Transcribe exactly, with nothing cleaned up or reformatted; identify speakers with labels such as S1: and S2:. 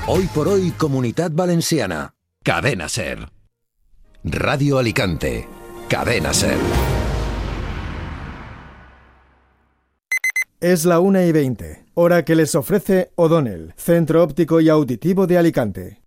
S1: Hoy por hoy, Comunitat Valenciana. Cadena SER. Radio Alicante. Cadena SER.
S2: Es la una y veinte, hora que les ofrece O'Donnell, Centro Óptico y Auditivo de Alicante.